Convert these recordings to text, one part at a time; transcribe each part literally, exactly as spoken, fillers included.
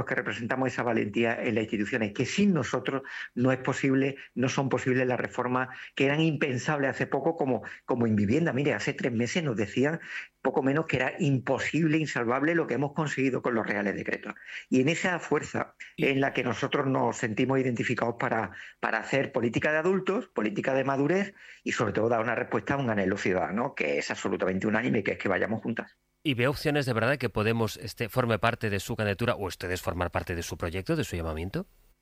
que representamos esa valentía en las instituciones, que sin nosotros no es posible, no son posibles las reformas que eran impensables hace poco, como, como en vivienda. Mire, hace tres meses nos decían poco menos que era imposible, insalvable lo que hemos conseguido con los reales decretos. Y en esa fuerza en la que nosotros nos sentimos identificados para, para hacer política de adultos, política de madurez y sobre todo dar una respuesta a un anhelo ciudadano que es absolutamente unánime, que es que vayamos juntas. ¿Y ve opciones de verdad que Podemos este, forme parte de su candidatura o ustedes formar parte de su proyecto, de su llamamiento?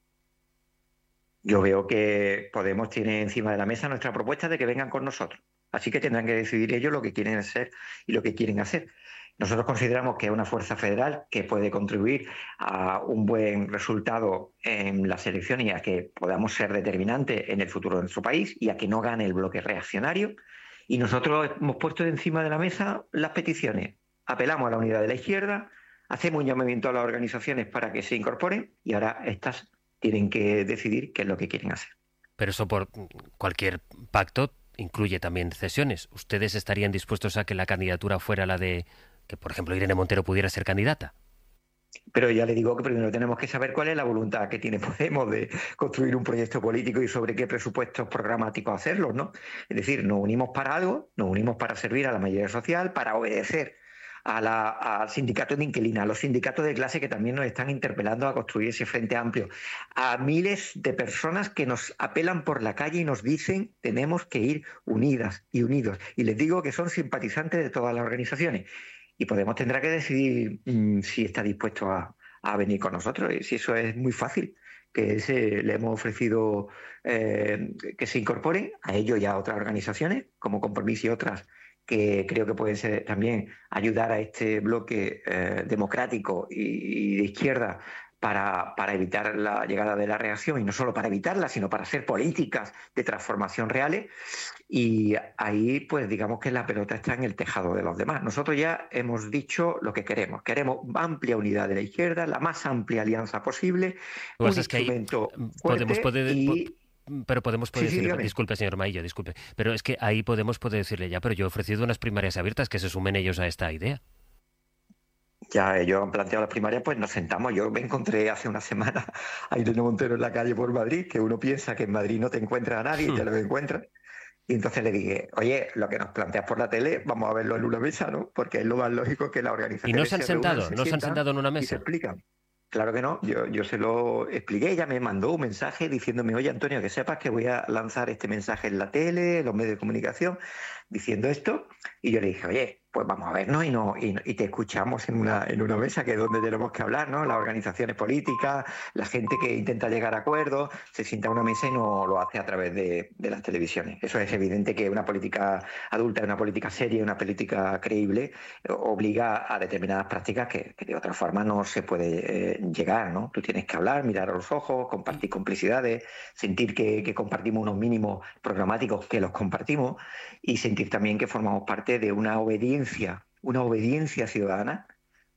Yo veo que Podemos tiene encima de la mesa nuestra propuesta de que vengan con nosotros. Así que tendrán que decidir ellos lo que quieren hacer y lo que quieren hacer. Nosotros consideramos que es una fuerza federal que puede contribuir a un buen resultado en las elecciones y a que podamos ser determinantes en el futuro de nuestro país y a que no gane el bloque reaccionario. Y nosotros hemos puesto encima de la mesa las peticiones. Apelamos a la unidad de la izquierda, hacemos un llamamiento a las organizaciones para que se incorporen y ahora estas tienen que decidir qué es lo que quieren hacer. Pero eso por cualquier pacto incluye también cesiones. ¿Ustedes estarían dispuestos a que la candidatura fuera la de que, por ejemplo, Irene Montero pudiera ser candidata? Pero ya le digo que primero tenemos que saber cuál es la voluntad que tiene Podemos de construir un proyecto político y sobre qué presupuestos programáticos hacerlo, ¿no? Es decir, nos unimos para algo, nos unimos para servir a la mayoría social, para obedecer a la, al sindicato de inquilinas, a los sindicatos de clase que también nos están interpelando a construir ese frente amplio, a miles de personas que nos apelan por la calle y nos dicen tenemos que ir unidas y unidos. Y les digo que son simpatizantes de todas las organizaciones. Y Podemos tendrá que decidir mmm, si está dispuesto a, a venir con nosotros. Y si eso es muy fácil, que se, le hemos ofrecido eh, que se incorporen a ellos y a otras organizaciones, como Compromís y otras, que creo que pueden ser también ayudar a este bloque eh, democrático y, y de izquierda para, para evitar la llegada de la reacción, y no solo para evitarla, sino para hacer políticas de transformación reales. Y ahí, pues digamos que la pelota está en el tejado de los demás. Nosotros ya hemos dicho lo que queremos. Queremos amplia unidad de la izquierda, la más amplia alianza posible, un pues instrumento es que fuerte Podemos poder, y... Pero Podemos poder sí, sí, decirle, disculpe señor Maillo, disculpe, pero es que ahí Podemos poder decirle ya, pero yo he ofrecido unas primarias abiertas, que se sumen ellos a esta idea. Ya ellos han planteado las primarias, pues nos sentamos. Yo me encontré hace una semana a Irene Montero en la calle por Madrid, que uno piensa que en Madrid no te encuentras a nadie, ya lo encuentras. Y entonces le dije, oye, lo que nos planteas por la tele, vamos a verlo en una mesa, ¿no? Porque es lo más lógico que la organización. ¿Y no se han sentado? Se ¿No se han sentado en una mesa? Y se explican. Claro que no, yo, yo se lo expliqué, ella me mandó un mensaje diciéndome, oye Antonio, que sepas que voy a lanzar este mensaje en la tele, en los medios de comunicación, diciendo esto, y yo le dije, oye, pues vamos a vernos y, no, y, y te escuchamos en una, en una mesa, que es donde tenemos que hablar, ¿no? Las organizaciones políticas, la gente que intenta llegar a acuerdos, se sienta a una mesa y no lo hace a través de, de las televisiones. Eso es evidente que una política adulta, una política seria, una política creíble, obliga a determinadas prácticas que, que de otra forma no se puede eh, llegar, ¿no? Tú tienes que hablar, mirar a los ojos, compartir complicidades, sentir que, que compartimos unos mínimos programáticos, que los compartimos, y sentir también que formamos parte de una obediencia una obediencia ciudadana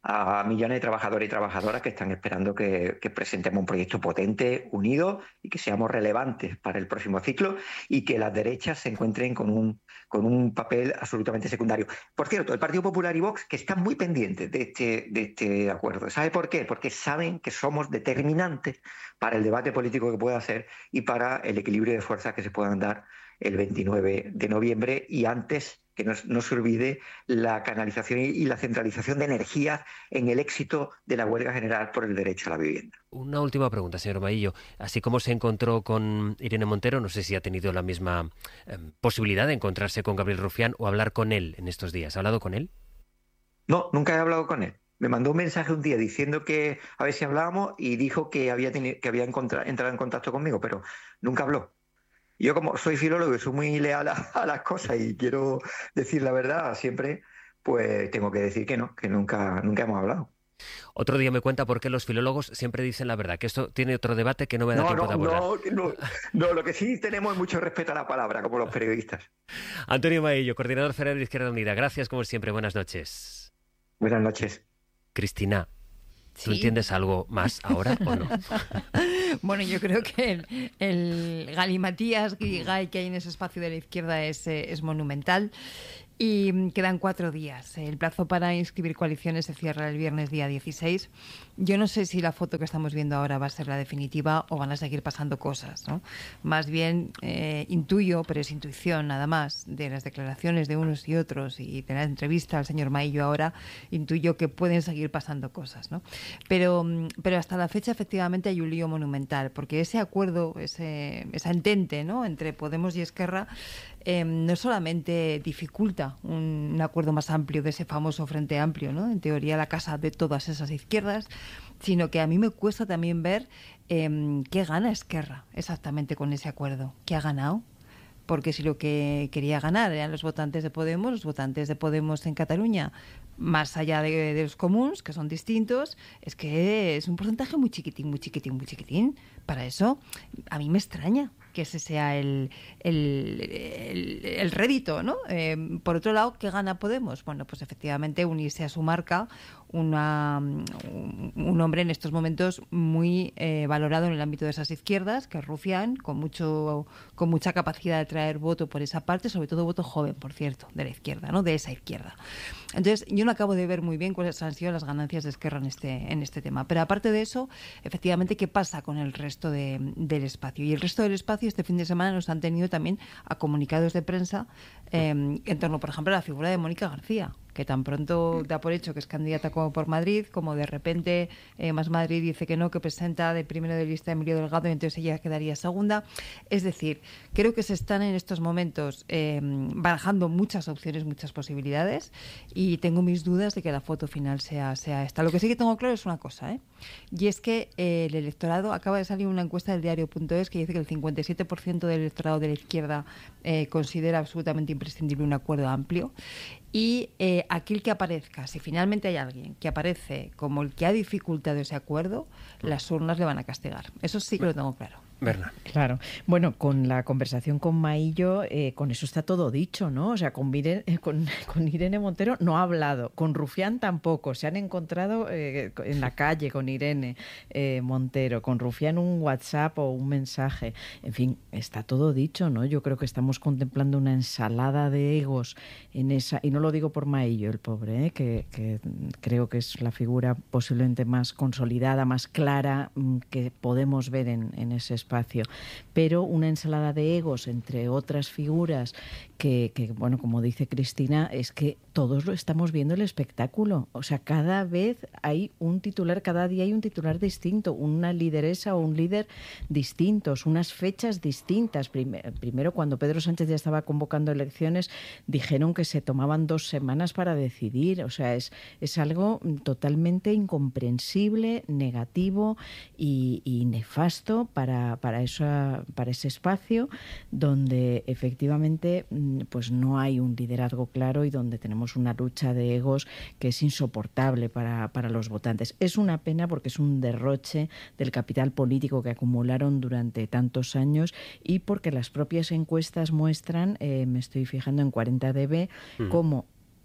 a millones de trabajadores y trabajadoras que están esperando que, que presentemos un proyecto potente, unido, y que seamos relevantes para el próximo ciclo, y que las derechas se encuentren con un, con un papel absolutamente secundario. Por cierto, el Partido Popular y Vox, que están muy pendientes de este, de este acuerdo. ¿Sabe por qué? Porque saben que somos determinantes para el debate político que pueda hacer y para el equilibrio de fuerzas que se puedan dar el veintinueve de noviembre, y antes que no, no se olvide la canalización y la centralización de energías en el éxito de la huelga general por el derecho a la vivienda. Una última pregunta, señor Maillo. Así como se encontró con Irene Montero, no sé si ha tenido la misma eh, posibilidad de encontrarse con Gabriel Rufián o hablar con él en estos días. ¿Ha hablado con él? No, nunca he hablado con él. Me mandó un mensaje un día diciendo que a ver si hablábamos, y dijo que había, tenido, que había encontrado, entrado en contacto conmigo, pero nunca habló. Yo, como soy filólogo y soy muy leal a, a las cosas y quiero decir la verdad siempre, pues tengo que decir que no, que nunca, nunca hemos hablado. Otro día me cuenta por qué los filólogos siempre dicen la verdad, que esto tiene otro debate que no me da no, tiempo no, de abordar. No, no, no, lo que sí tenemos es mucho respeto a la palabra, como los periodistas. Antonio Maillo, coordinador federal de Izquierda Unida. Gracias, como siempre. Buenas noches. Buenas noches. Cristina, ¿tú ¿Sí? entiendes algo más ahora o no? Bueno, yo creo que el, el galimatías que hay en ese espacio de la izquierda es, es monumental. Y quedan cuatro días. El plazo para inscribir coaliciones se cierra el viernes día dieciséis. Yo no sé si la foto que estamos viendo ahora va a ser la definitiva o van a seguir pasando cosas, ¿no? Más bien eh, intuyo, pero es intuición nada más, de las declaraciones de unos y otros y de la entrevista al señor Maillo ahora, intuyo que pueden seguir pasando cosas, ¿no? Pero, pero hasta la fecha efectivamente hay un lío monumental, porque ese acuerdo, ese, esa entente, ¿no?, entre Podemos y Esquerra eh, no solamente dificulta un, un acuerdo más amplio de ese famoso Frente Amplio, ¿no?, en teoría la casa de todas esas izquierdas, sino que a mí me cuesta también ver eh, qué gana Esquerra exactamente con ese acuerdo. ¿Qué ha ganado? Porque si lo que quería ganar eran los votantes de Podemos, los votantes de Podemos en Cataluña, más allá de, de los comuns, que son distintos, es que es un porcentaje muy chiquitín, muy chiquitín, muy chiquitín. Para eso, a mí me extraña que ese sea el, el, el, el rédito, ¿no? Eh, por otro lado, ¿qué gana Podemos? Bueno, pues efectivamente unirse a su marca, una, un, un hombre en estos momentos muy eh, valorado en el ámbito de esas izquierdas, que es Rufián, con mucho con mucha capacidad de traer voto por esa parte, sobre todo voto joven, por cierto, de la izquierda, ¿no?, de esa izquierda. Entonces, yo no acabo de ver muy bien cuáles han sido las ganancias de Esquerra en este, en este tema. Pero aparte de eso, efectivamente, ¿qué pasa con el resto de, del espacio? Y el resto del espacio este fin de semana nos han tenido también a comunicados de prensa eh, en torno, por ejemplo, a la figura de Mónica García, que tan pronto da por hecho que es candidata como por Madrid, como de repente eh, Más Madrid dice que no, que presenta de primero de lista a Emilio Delgado y entonces ella quedaría segunda. Es decir, creo que se están en estos momentos eh, barajando muchas opciones, muchas posibilidades, y tengo mis dudas de que la foto final sea, sea esta. Lo que sí que tengo claro es una cosa, ¿eh? Y es que eh, el electorado, acaba de salir una encuesta del diario punto es que dice que el cincuenta y siete por ciento del electorado de la izquierda eh, considera absolutamente imprescindible un acuerdo amplio. Y eh, aquel que aparezca, si finalmente hay alguien que aparece como el que ha dificultado ese acuerdo, las urnas le van a castigar. Eso sí que lo tengo claro. Berna. Claro. Bueno, con la conversación con Maillo, eh, con eso está todo dicho, ¿no? O sea, con, Irene, con, con Irene Montero no ha hablado, con Rufián tampoco. Se han encontrado eh, en la calle con Irene eh, Montero, con Rufián un WhatsApp o un mensaje. En fin, está todo dicho, ¿no? Yo creo que estamos contemplando una ensalada de egos en esa, y no lo digo por Maillo, el pobre, ¿eh? que, que creo que es la figura posiblemente más consolidada, más clara que podemos ver en, en ese espacio. Espacio, pero una ensalada de egos entre otras figuras que, que, bueno, como dice Cristina, es que todos lo estamos viendo el espectáculo. O sea, cada vez hay un titular, cada día hay un titular distinto, una lideresa o un líder distintos, unas fechas distintas. Primero, primero, cuando Pedro Sánchez ya estaba convocando elecciones, dijeron que se tomaban dos semanas para decidir. O sea, es, es algo totalmente incomprensible, negativo y, y nefasto para para esa, para ese espacio donde efectivamente pues no hay un liderazgo claro y donde tenemos una lucha de egos que es insoportable para, para los votantes. Es una pena porque es un derroche del capital político que acumularon durante tantos años y porque las propias encuestas muestran, eh, me estoy fijando en cuarenta D B, mm. cómo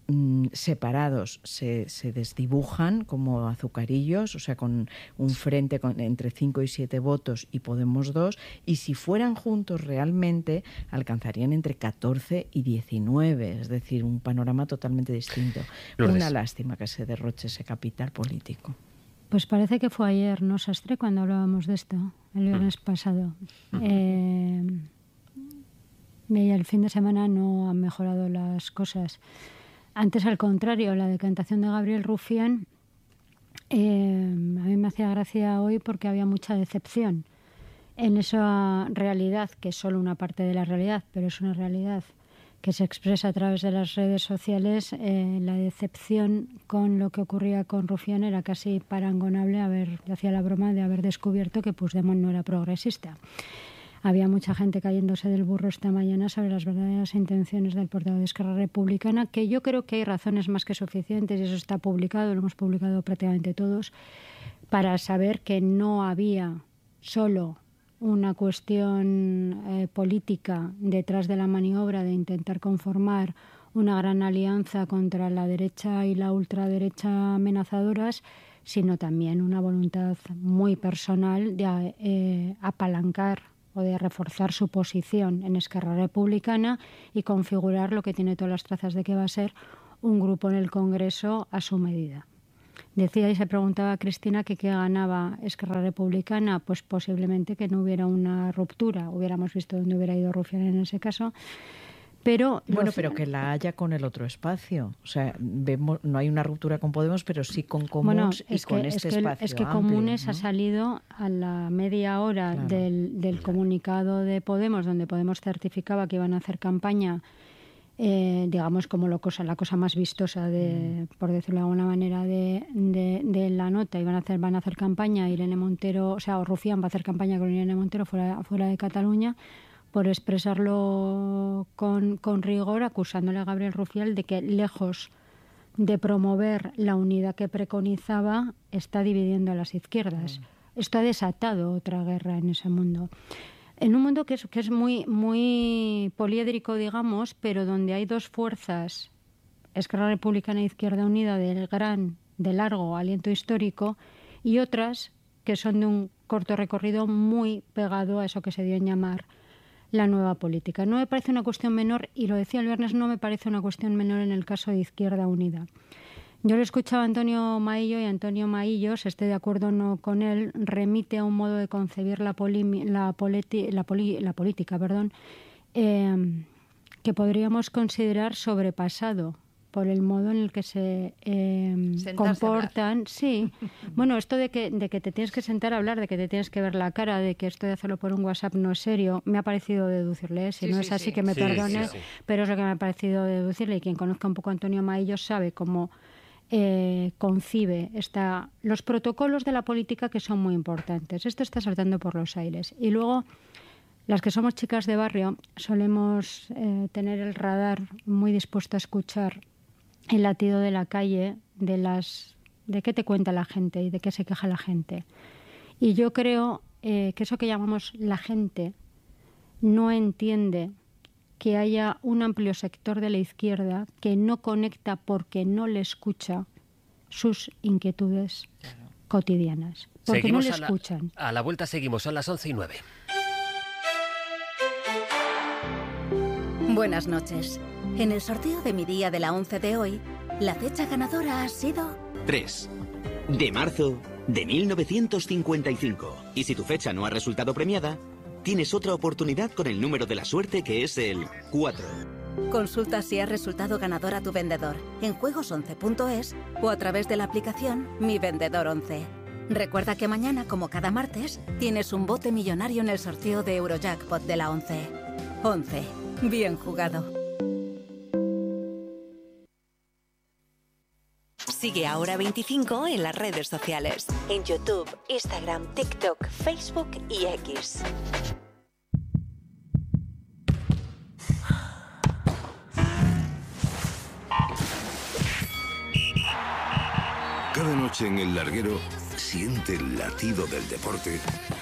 separados se, se desdibujan como azucarillos, o sea, con un frente con, entre cinco y siete votos y Podemos dos, y si fueran juntos realmente alcanzarían entre catorce y diecinueve, es decir, un panorama totalmente distinto. Lourdes. Una lástima que se derroche ese capital político. Pues parece que fue ayer, ¿no, Sastre?, cuando hablábamos de esto, el viernes mm. pasado. Mm. Eh, y el fin de semana no han mejorado las cosas. Antes, al contrario, la decantación de Gabriel Rufián eh, a mí me hacía gracia hoy porque había mucha decepción en esa realidad, que es solo una parte de la realidad, pero es una realidad que se expresa a través de las redes sociales. Eh, la decepción con lo que ocurría con Rufián era casi parangonable a haber, yo hacía la broma de haber descubierto que Puigdemont no era progresista. Había mucha gente cayéndose del burro esta mañana sobre las verdaderas intenciones del portavoz de Esquerra Republicana, que yo creo que hay razones más que suficientes, y eso está publicado, lo hemos publicado prácticamente todos, para saber que no había solo una cuestión eh, política detrás de la maniobra de intentar conformar una gran alianza contra la derecha y la ultraderecha amenazadoras, sino también una voluntad muy personal de eh, apalancar o de reforzar su posición en Esquerra Republicana y configurar lo que tiene todas las trazas de que va a ser un grupo en el Congreso a su medida. Decía y se preguntaba a Cristina que qué ganaba Esquerra Republicana, pues posiblemente que no hubiera una ruptura, hubiéramos visto dónde hubiera ido Rufián en ese caso. Pero bueno, los... pero que la haya con el otro espacio. O sea, vemos, no hay una ruptura con Podemos, pero sí con Comuns bueno, y es con que, este es que, espacio es que amplio, Comunes ¿no? ha salido a la media hora claro. del, del comunicado de Podemos, donde Podemos certificaba que iban a hacer campaña, eh, digamos, como lo cosa, la cosa más vistosa, de, mm. por decirlo de alguna manera, de, de, de la nota. Iban a hacer, van a hacer campaña Irene Montero, o sea, o Rufián va a hacer campaña con Irene Montero fuera, fuera de Cataluña, por expresarlo con, con rigor, acusándole a Gabriel Rufián de que, lejos de promover la unidad que preconizaba, está dividiendo a las izquierdas. Mm. Esto ha desatado otra guerra en ese mundo. En un mundo que es, que es muy, muy poliédrico, digamos, pero donde hay dos fuerzas, Esquerra Republicana e Izquierda Unida, del gran, de largo aliento histórico, y otras que son de un corto recorrido muy pegado a eso que se dio en llamar la nueva política. No me parece una cuestión menor, y lo decía el viernes, no me parece una cuestión menor en el caso de Izquierda Unida. Yo le escuchaba a Antonio Maillo y Antonio Maillo, si esté de acuerdo o no con él, remite a un modo de concebir la, poli, la, politi, la, poli, la política perdón, eh, que podríamos considerar sobrepasado por el modo en el que se eh, comportan. Sí, bueno, esto de que, de que te tienes que sentar a hablar, de que te tienes que ver la cara, de que esto de hacerlo por un WhatsApp no es serio, me ha parecido deducirle, ¿eh? Si sí, no sí, es así sí. que me sí, perdone, sí, sí. pero es lo que me ha parecido deducirle, y quien conozca un poco a Antonio Maillo sabe cómo eh, concibe esta, los protocolos de la política, que son muy importantes. Esto está saltando por los aires. Y luego, las que somos chicas de barrio solemos eh, tener el radar muy dispuesto a escuchar el latido de la calle, de las de qué te cuenta la gente y de qué se queja la gente. Y yo creo eh, que eso que llamamos la gente no entiende que haya un amplio sector de la izquierda que no conecta porque no le escucha sus inquietudes claro. cotidianas. Porque seguimos no le a la, escuchan. A la vuelta seguimos, son las once y nueve. Buenas noches. En el sorteo de mi día de la once de hoy, la fecha ganadora ha sido... tres de marzo de mil novecientos cincuenta y cinco. Y si tu fecha no ha resultado premiada, tienes otra oportunidad con el número de la suerte, que es el cuatro. Consulta si has resultado ganador a tu vendedor en juegos once punto es o a través de la aplicación Mi Vendedor once. Recuerda que mañana, como cada martes, tienes un bote millonario en el sorteo de Eurojackpot de la once. once. Bien jugado. Sigue Ahora veinticinco en las redes sociales. En YouTube, Instagram, TikTok, Facebook y X. Cada noche en El Larguero, siente el latido del deporte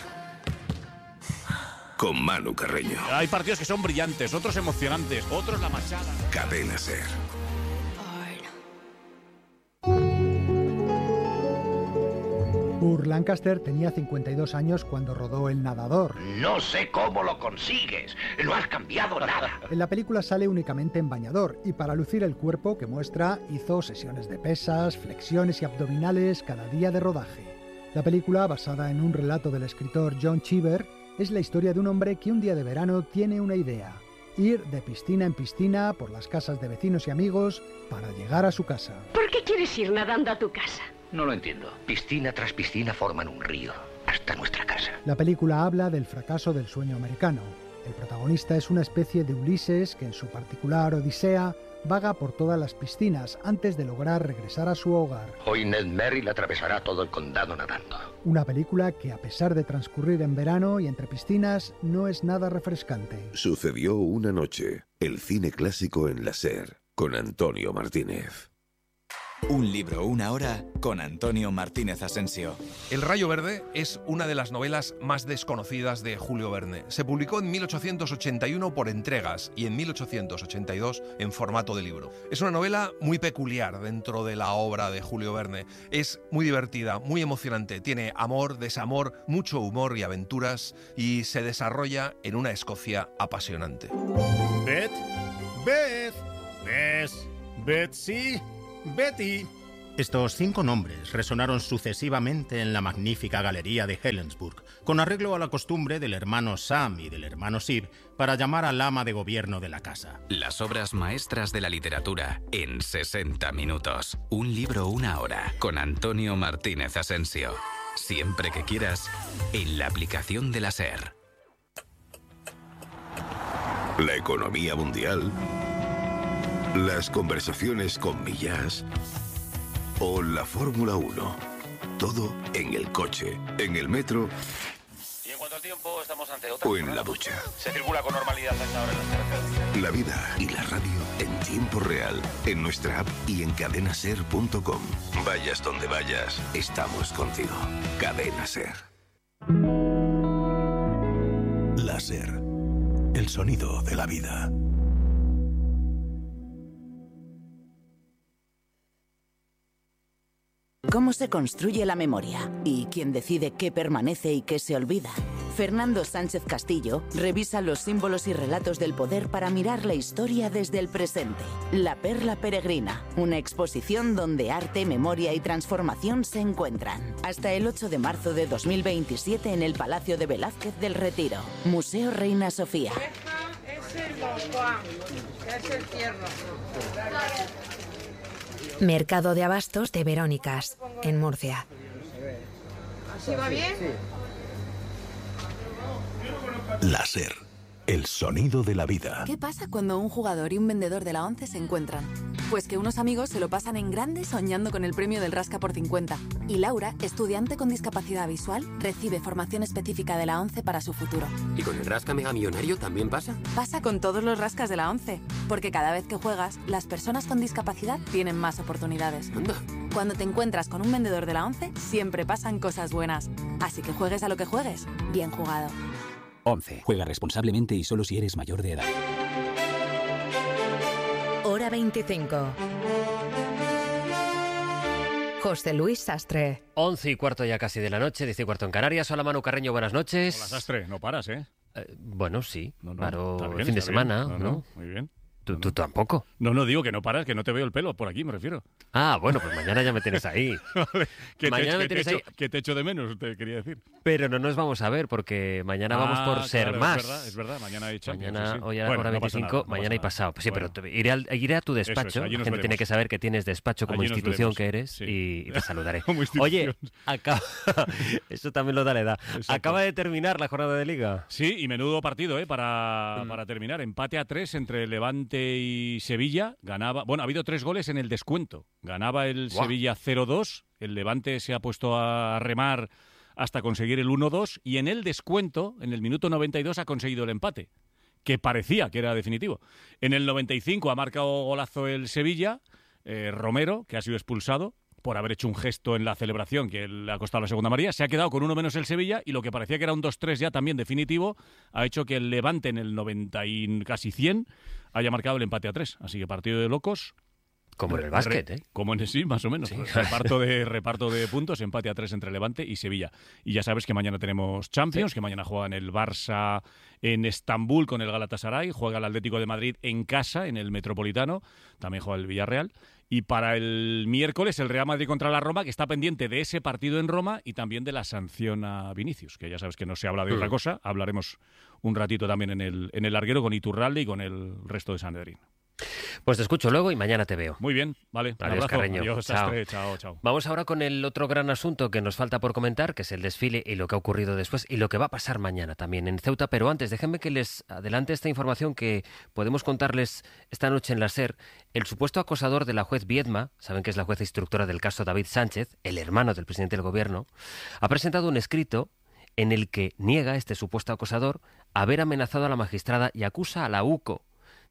con Manu Carreño. Hay partidos que son brillantes, otros emocionantes, otros la machada. Cadena Ser. Burt Lancaster tenía cincuenta y dos años cuando rodó El Nadador. No sé cómo lo consigues, no has cambiado nada. En la película sale únicamente en bañador y, para lucir el cuerpo que muestra, hizo sesiones de pesas, flexiones y abdominales cada día de rodaje. La película, basada en un relato del escritor John Cheever, es la historia de un hombre que un día de verano tiene una idea: ir de piscina en piscina por las casas de vecinos y amigos para llegar a su casa. ¿Por qué quieres ir nadando a tu casa? No lo entiendo. Piscina tras piscina forman un río hasta nuestra casa. La película habla del fracaso del sueño americano. El protagonista es una especie de Ulises que, en su particular odisea, vaga por todas las piscinas antes de lograr regresar a su hogar. Hoy Ned Merrill atravesará todo el condado nadando. Una película que, a pesar de transcurrir en verano y entre piscinas, no es nada refrescante. Sucedió una noche. El cine clásico en la Ser, con Antonio Martínez. Un libro, una hora, con Antonio Martínez Asensio. El Rayo Verde es una de las novelas más desconocidas de Julio Verne. Se publicó en mil ochocientos ochenta y uno por entregas y en mil ochocientos ochenta y dos en formato de libro. Es una novela muy peculiar dentro de la obra de Julio Verne. Es muy divertida, muy emocionante. Tiene amor, desamor, mucho humor y aventuras y se desarrolla en una Escocia apasionante. Beth, Beth, Bess, Betsy, Betty. Estos cinco nombres resonaron sucesivamente en la magnífica galería de Helensburgh, con arreglo a la costumbre del hermano Sam y del hermano Sib para llamar al ama de gobierno de la casa. Las obras maestras de la literatura en sesenta minutos. Un libro, una hora, con Antonio Martínez Asensio. Siempre que quieras, en la aplicación de la SER. La economía mundial, las conversaciones con Millás o la Fórmula uno. Todo en el coche, en el metro y en cuanto al tiempo estamos ante otra o en la ducha. Se circula con normalidad hasta ahora en las carreteras. La vida y la radio en tiempo real, en nuestra app y en cadena ser punto com. Vayas donde vayas, estamos contigo. Cadena Ser. La Ser. El sonido de la vida. ¿Cómo se construye la memoria? ¿Y quién decide qué permanece y qué se olvida? Fernando Sánchez Castillo revisa los símbolos y relatos del poder para mirar la historia desde el presente. La Perla Peregrina, una exposición donde arte, memoria y transformación se encuentran. Hasta el ocho de marzo de dos mil veintisiete en el Palacio de Velázquez del Retiro. Museo Reina Sofía. Es el Juan, es el tierno. Mercado de Abastos de Verónicas, en Murcia. ¿Así va bien? La Ser. El sonido de la vida. ¿Qué pasa cuando un jugador y un vendedor de la ONCE se encuentran? Pues que unos amigos se lo pasan en grande soñando con el premio del Rasca por cincuenta. Y Laura, estudiante con discapacidad visual, recibe formación específica de la ONCE para su futuro. ¿Y con el Rasca Mega Millonario también pasa? Pasa con todos los rascas de la ONCE, porque cada vez que juegas, las personas con discapacidad tienen más oportunidades. Anda. Cuando te encuentras con un vendedor de la ONCE, siempre pasan cosas buenas. Así que juegues a lo que juegues, bien jugado. ONCE. Juega responsablemente y solo si eres mayor de edad. Hora veinticinco. José Luis Sastre. Once y cuarto ya casi de la noche, diez y cuarto en Canarias. Hola Manu Carreño, buenas noches. Hola Sastre, no paras, ¿eh? eh bueno, sí, no, no, paro bien, el fin de semana, no, ¿no? no, muy bien. ¿Tú, tú tampoco? No, no, digo que no paras, que no te veo el pelo, por aquí me refiero. Ah, bueno, pues mañana ya me tienes ahí. Vale, que mañana te, me que tienes te ahí. echo, que te echo de menos, te quería decir. Pero no nos vamos a ver, porque mañana vamos ah, por ser claro, más. Es verdad, es verdad, mañana hay Champions. Mañana, sí, sí. hoy a bueno, hora no veinticinco, nada, no mañana y nada. pasado. Pues sí, Bueno. pero te, iré, al, iré a tu despacho, Eso es, la gente tiene que saber que tienes despacho como allí institución que eres sí. y, y te saludaré. Como Oye, acaba... eso también lo da la edad. Exacto. Acaba de terminar la jornada de Liga. Sí, y menudo partido, ¿eh? Para, mm. para terminar. Empate a tres entre Levante y Sevilla. Ganaba, bueno, ha habido tres goles en el descuento. Ganaba el Buah. Sevilla cero dos, el Levante se ha puesto a remar hasta conseguir el uno dos y en el descuento, en el minuto noventa y dos, ha conseguido el empate, que parecía que era definitivo. En el noventa y cinco ha marcado golazo el Sevilla, eh, Romero, que ha sido expulsado por haber hecho un gesto en la celebración que le ha costado la segunda amarilla. Se ha quedado con uno menos el Sevilla y lo que parecía que era un dos tres ya también definitivo ha hecho que el Levante en el noventa y casi cien haya marcado el empate a tres. Así que partido de locos. Como en el básquet, ¿eh? Como en sí, más o menos. Sí. Reparto de reparto de puntos, empate a tres entre Levante y Sevilla. Y ya sabes que mañana tenemos Champions, sí. que mañana juegan el Barça en Estambul con el Galatasaray, juega el Atlético de Madrid en casa, en el Metropolitano, también juega el Villarreal. Y para el miércoles el Real Madrid contra la Roma, que está pendiente de ese partido en Roma y también de la sanción a Vinicius, que ya sabes que no se habla de otra cosa. Hablaremos un ratito también en el, en el larguero con Iturralde y con el resto de Sanedrín. Pues te escucho luego y mañana te veo. Muy bien, vale. Adiós, abrazo. Carreño. Adiós, chao. Sastre. Chao, chao. Vamos ahora con el otro gran asunto que nos falta por comentar, que es el desfile y lo que ha ocurrido después y lo que va a pasar mañana también en Ceuta. Pero antes, déjenme que les adelante esta información que podemos contarles esta noche en la SER. El supuesto acosador de la juez Viedma, saben que es la jueza instructora del caso David Sánchez, el hermano del presidente del gobierno, ha presentado un escrito en el que niega este supuesto acosador haber amenazado a la magistrada y acusa a la UCO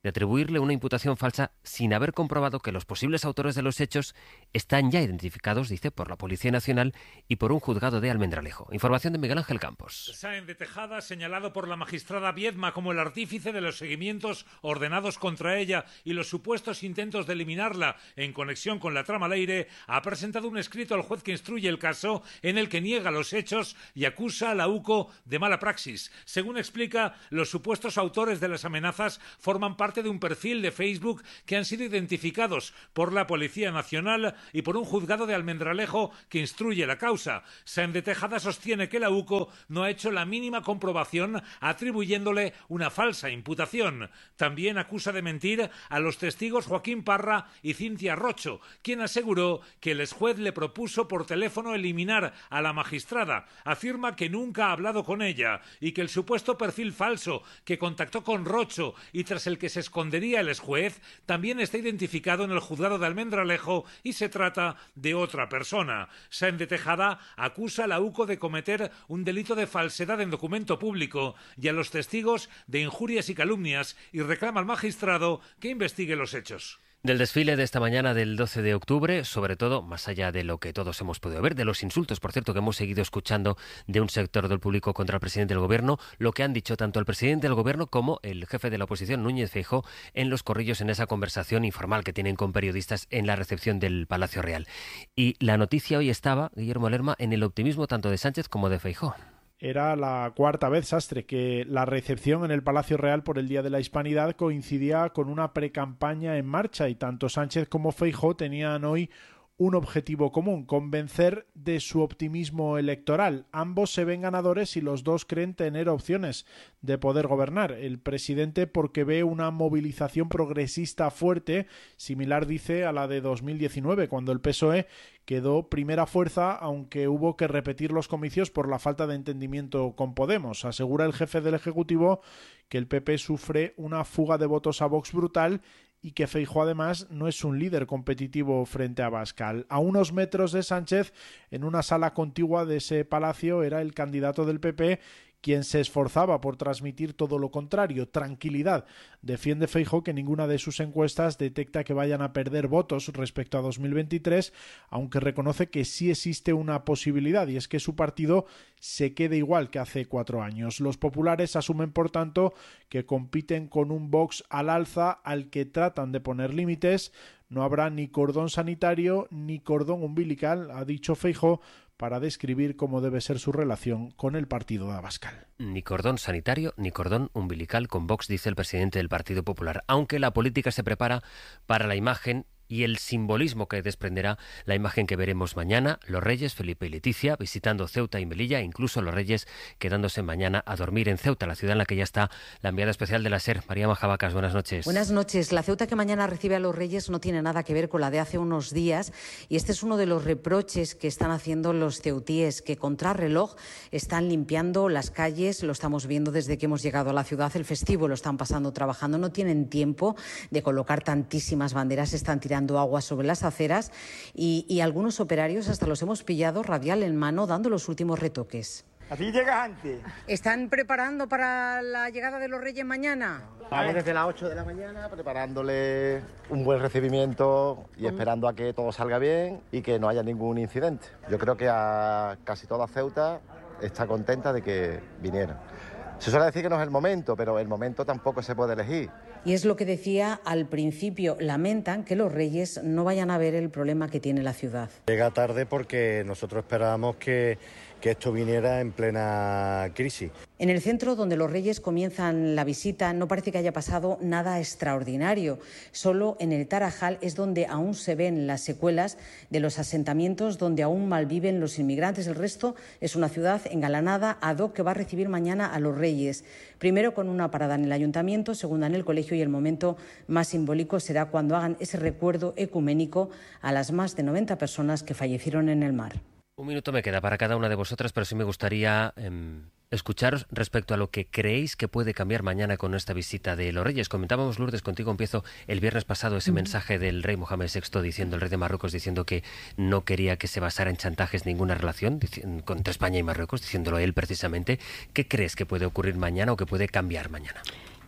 de atribuirle una imputación falsa sin haber comprobado que los posibles autores de los hechos están ya identificados, dice, por la Policía Nacional y por un juzgado de Almendralejo. Información de Miguel Ángel Campos. Sáenz de Tejada, señalado por la magistrada Viedma como el artífice de los seguimientos ordenados contra ella y los supuestos intentos de eliminarla en conexión con la trama Leire, ha presentado un escrito al juez que instruye el caso en el que niega los hechos y acusa a la U C O de mala praxis. Según explica, los supuestos autores de las amenazas forman parte de un perfil de Facebook que han sido identificados por la Policía Nacional y por un juzgado de Almendralejo que instruye la causa. Sáenz de Tejada sostiene que la U C O no ha hecho la mínima comprobación atribuyéndole una falsa imputación. También acusa de mentir a los testigos Joaquín Parra y Cintia Rocho, quien aseguró que el exjuez le propuso por teléfono eliminar a la magistrada. Afirma que nunca ha hablado con ella y que el supuesto perfil falso que contactó con Rocho y tras el que se escondería el exjuez también está identificado en el juzgado de Almendralejo y se trata de otra persona. Sáenz de Tejada acusa a la U C O de cometer un delito de falsedad en documento público y a los testigos de injurias y calumnias y reclama al magistrado que investigue los hechos. Del desfile de esta mañana del doce de octubre, sobre todo, más allá de lo que todos hemos podido ver, de los insultos, por cierto, que hemos seguido escuchando de un sector del público contra el presidente del Gobierno, lo que han dicho tanto el presidente del Gobierno como el jefe de la oposición, Núñez Feijóo, en los corrillos en esa conversación informal que tienen con periodistas en la recepción del Palacio Real. Y la noticia hoy estaba, Guillermo Lerma, en el optimismo tanto de Sánchez como de Feijóo. Era la cuarta vez, Sastre, que la recepción en el Palacio Real por el Día de la Hispanidad coincidía con una precampaña en marcha y tanto Sánchez como Feijóo tenían hoy un objetivo común, convencer de su optimismo electoral. Ambos se ven ganadores y los dos creen tener opciones de poder gobernar. El presidente porque ve una movilización progresista fuerte, similar, dice, a la de dos mil diecinueve, cuando el P S O E quedó primera fuerza, aunque hubo que repetir los comicios por la falta de entendimiento con Podemos. Asegura el jefe del Ejecutivo que el P P sufre una fuga de votos a Vox brutal y que Feijóo además no es un líder competitivo frente a Abascal. A unos metros de Sánchez, en una sala contigua de ese palacio, era el candidato del P P quien se esforzaba por transmitir todo lo contrario, tranquilidad. Defiende Feijóo que ninguna de sus encuestas detecta que vayan a perder votos respecto a dos mil veintitrés, aunque reconoce que sí existe una posibilidad, y es que su partido se quede igual que hace cuatro años. Los populares asumen, por tanto, que compiten con un Vox al alza al que tratan de poner límites. No habrá ni cordón sanitario ni cordón umbilical, ha dicho Feijóo, para describir cómo debe ser su relación con el partido de Abascal. Ni cordón sanitario ni cordón umbilical con Vox, dice el presidente del Partido Popular, aunque la política se prepara para la imagen y el simbolismo que desprenderá la imagen que veremos mañana, los Reyes, Felipe y Leticia, visitando Ceuta y Melilla, incluso los Reyes quedándose mañana a dormir en Ceuta, la ciudad en la que ya está la enviada especial de la SER, María Majabacas. Buenas noches. Buenas noches. La Ceuta que mañana recibe a los Reyes no tiene nada que ver con la de hace unos días, y este es uno de los reproches que están haciendo los ceutíes, que contrarreloj están limpiando las calles, lo estamos viendo desde que hemos llegado a la ciudad, el festivo lo están pasando trabajando, no tienen tiempo de colocar tantísimas banderas, están tirando agua sobre las aceras y, y algunos operarios hasta los hemos pillado radial en mano dando los últimos retoques. ¿Así llegas antes? ¿Están preparando para la llegada de los Reyes mañana? Vamos desde las ocho de la mañana preparándole un buen recibimiento y esperando a que todo salga bien y que no haya ningún incidente. Yo creo que a casi toda Ceuta está contenta de que vinieran. Se suele decir que no es el momento, pero el momento tampoco se puede elegir. Y es lo que decía al principio, lamentan que los Reyes no vayan a ver el problema que tiene la ciudad. Llega tarde porque nosotros esperábamos que, que esto viniera en plena crisis. En el centro donde los Reyes comienzan la visita no parece que haya pasado nada extraordinario. Solo en el Tarajal es donde aún se ven las secuelas de los asentamientos donde aún malviven los inmigrantes. El resto es una ciudad engalanada ad hoc que va a recibir mañana a los Reyes. Primero con una parada en el ayuntamiento, segunda en el colegio, y el momento más simbólico será cuando hagan ese recuerdo ecuménico a las más de noventa personas que fallecieron en el mar. Un minuto me queda para cada una de vosotras, pero sí me gustaría eh, escucharos respecto a lo que creéis que puede cambiar mañana con esta visita de los Reyes. Comentábamos, Lourdes, contigo empiezo el viernes pasado ese uh-huh. mensaje del rey Mohamed sexto diciendo, el rey de Marruecos, diciendo que no quería que se basara en chantajes ninguna relación dic- entre España y Marruecos, diciéndolo él precisamente. ¿Qué crees que puede ocurrir mañana o que puede cambiar mañana?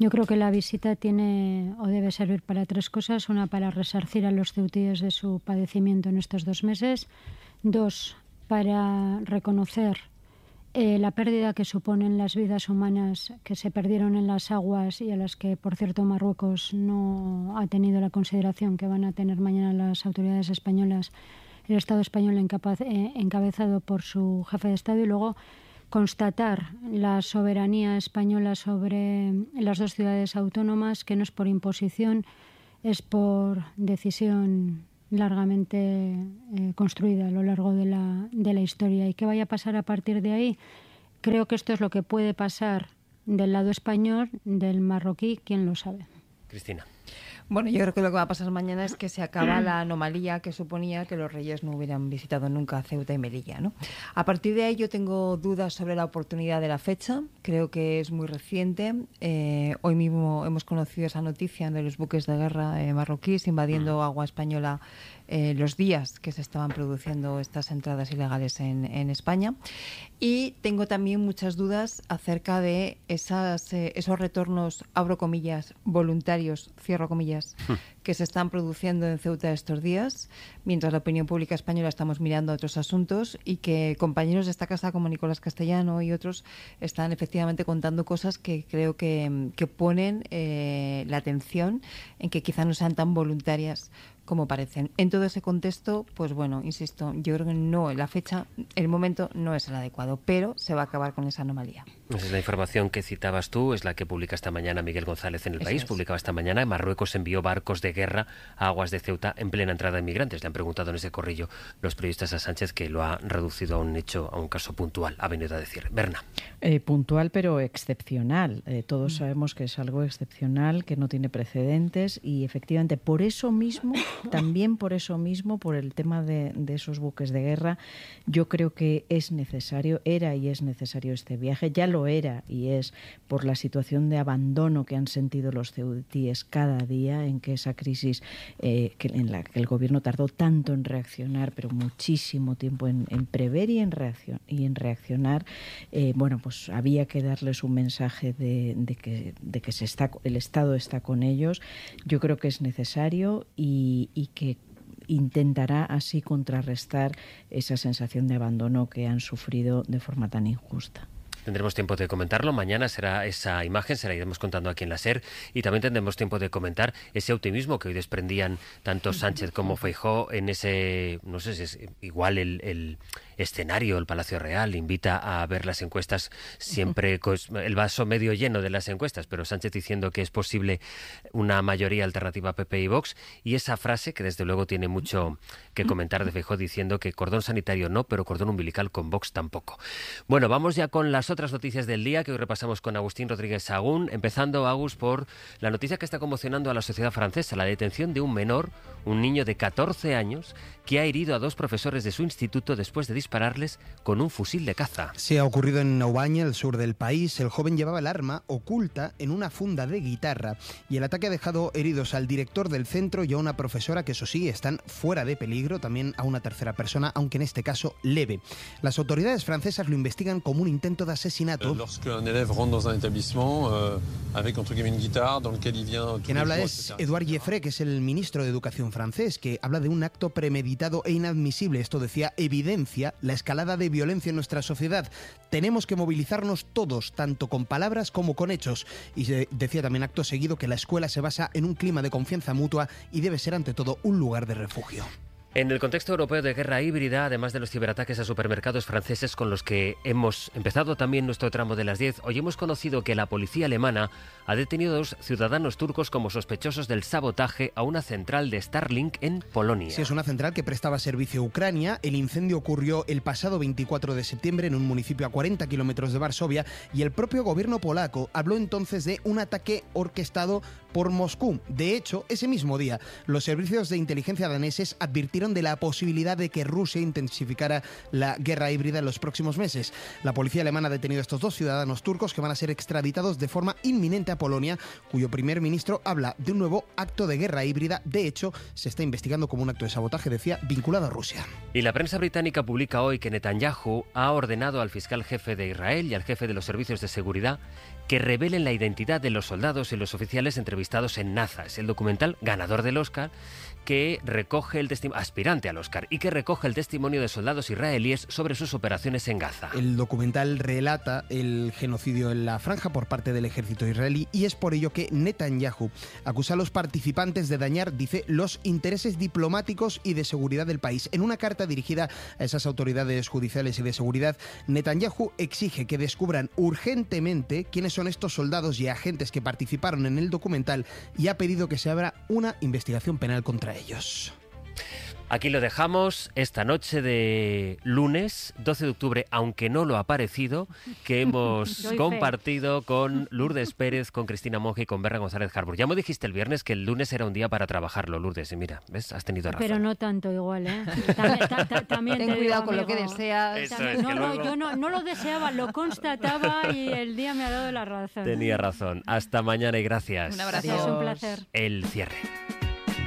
Yo creo que la visita tiene o debe servir para tres cosas. Una, para resarcir a los ceutíes de su padecimiento en estos dos meses. Dos, para reconocer eh, la pérdida que suponen las vidas humanas que se perdieron en las aguas y a las que, por cierto, Marruecos no ha tenido la consideración que van a tener mañana las autoridades españolas, el Estado español encapaz, eh, encabezado por su jefe de Estado, y luego constatar la soberanía española sobre las dos ciudades autónomas, que no es por imposición, es por decisión largamente eh, construida a lo largo de la, de la historia. ¿Y qué vaya a pasar a partir de ahí? Creo que esto es lo que puede pasar del lado español, del marroquí, quién lo sabe. Cristina. Bueno, yo creo que lo que va a pasar mañana es que se acaba la anomalía que suponía que los reyes no hubieran visitado nunca Ceuta y Melilla, ¿no? A partir de ahí yo tengo dudas sobre la oportunidad de la fecha. Creo que es muy reciente. Eh, hoy mismo hemos conocido esa noticia de los buques de guerra eh, marroquíes invadiendo agua española eh, los días que se estaban produciendo estas entradas ilegales en, en España. Y tengo también muchas dudas acerca de esas, eh, esos retornos, abro comillas, voluntarios, cierro comillas, que se están produciendo en Ceuta estos días, mientras la opinión pública española estamos mirando a otros asuntos, y que compañeros de esta casa como Nicolás Castellano y otros están efectivamente contando cosas que creo que, que ponen eh, la atención en que quizá no sean tan voluntarias como parecen. En todo ese contexto, pues bueno, insisto, yo creo que no, la fecha, el momento no es el adecuado, pero se va a acabar con esa anomalía. Esa es la información que citabas tú, es la que publica esta mañana Miguel González en El País. Publicaba esta mañana: Marruecos envió barcos de guerra a aguas de Ceuta en plena entrada de inmigrantes. Le han preguntado en ese corrillo los periodistas a Sánchez, que lo ha reducido a un hecho, a un caso puntual, ha venido a decir. Berna. Eh, puntual pero excepcional. Eh, todos sabemos que es algo excepcional, que no tiene precedentes, y efectivamente por eso mismo, también por eso mismo, por el tema de, de esos buques de guerra, yo creo que es necesario, era y es necesario este viaje. Ya lo era y es por la situación de abandono que han sentido los ceutíes cada día, en que esa crisis eh, que, en la que el gobierno tardó tanto en reaccionar, pero muchísimo tiempo en, en prever y en, reaccion, y en reaccionar, eh, bueno, pues había que darles un mensaje de, de que, de que se está, el Estado está con ellos. Yo creo que es necesario y, y que intentará así contrarrestar esa sensación de abandono que han sufrido de forma tan injusta. Tendremos tiempo de comentarlo. Mañana será esa imagen, se la iremos contando aquí en la SER, y también tendremos tiempo de comentar ese optimismo que hoy desprendían tanto Sánchez como Feijóo en ese, no sé si es igual el, el escenario, el Palacio Real, invita a ver las encuestas, siempre el vaso medio lleno de las encuestas, pero Sánchez diciendo que es posible una mayoría alternativa a P P y Vox, y esa frase que desde luego tiene mucho que comentar de Feijóo, diciendo que cordón sanitario no, pero cordón umbilical con Vox tampoco. Bueno, vamos ya con las otras noticias del día que hoy repasamos con Agustín Rodríguez Sagún, empezando, Agus, por la noticia que está conmocionando a la sociedad francesa: la detención de un menor, un niño de catorce años, que ha herido a dos profesores de su instituto después de dispararles con un fusil de caza. Se ha ocurrido en Aubagne, el sur del país. El joven llevaba el arma oculta en una funda de guitarra, y el ataque ha dejado heridos al director del centro y a una profesora, que eso sí, están fuera de peligro, también a una tercera persona, aunque en este caso leve. Las autoridades francesas lo investigan como un intento de asesinato. Quien habla es Edouard Gieffre, que es el ministro de Educación francés, que habla de un acto premeditado e inadmisible. Esto, decía, evidencia la escalada de violencia en nuestra sociedad. Tenemos que movilizarnos todos, tanto con palabras como con hechos. Y se decía también, acto seguido, que la escuela se basa en un clima de confianza mutua y debe ser ante todo un lugar de refugio. En el contexto europeo de guerra híbrida, además de los ciberataques a supermercados franceses con los que hemos empezado también nuestro tramo de las diez, hoy hemos conocido que la policía alemana ha detenido a dos ciudadanos turcos como sospechosos del sabotaje a una central de Starlink en Polonia. Sí, es una central que prestaba servicio a Ucrania. El incendio ocurrió el pasado veinticuatro de septiembre en un municipio a cuarenta kilómetros de Varsovia, y el propio gobierno polaco habló entonces de un ataque orquestado por Moscú. De hecho, ese mismo día, los servicios de inteligencia daneses advirtieron de la posibilidad de que Rusia intensificara la guerra híbrida en los próximos meses. La policía alemana ha detenido a estos dos ciudadanos turcos que van a ser extraditados de forma inminente a Polonia, cuyo primer ministro habla de un nuevo acto de guerra híbrida. De hecho, se está investigando como un acto de sabotaje, decía, vinculado a Rusia. Y la prensa británica publica hoy que Netanyahu ha ordenado al fiscal jefe de Israel y al jefe de los servicios de seguridad que revelen la identidad de los soldados y los oficiales entrevistados en Naza. Es el documental ganador del Oscar que recoge el testimonio, aspirante al Oscar, y que recoge el testimonio de soldados israelíes sobre sus operaciones en Gaza. El documental relata el genocidio en la franja por parte del ejército israelí y es por ello que Netanyahu acusa a los participantes de dañar, dice, los intereses diplomáticos y de seguridad del país. En una carta dirigida a esas autoridades judiciales y de seguridad, Netanyahu exige que descubran urgentemente quiénes son estos soldados y agentes que participaron en el documental y ha pedido que se abra una investigación penal contra ellos. Aquí lo dejamos esta noche de lunes, doce de octubre, aunque no lo ha parecido, que hemos compartido fe. con Lourdes Pérez, con Cristina Monge y con Berra González Harbour. Ya me dijiste el viernes que el lunes era un día para trabajarlo, Lourdes, y mira, ¿ves? Has tenido razón. Pero no tanto igual, ¿eh? También, ta, ta, también Ten te cuidado digo, con amigo, lo que deseas. También, es no, que no, luego... yo no, no lo deseaba, lo constataba y el día me ha dado la razón. Tenía razón. Hasta mañana y gracias. Un abrazo. Es un placer. El cierre.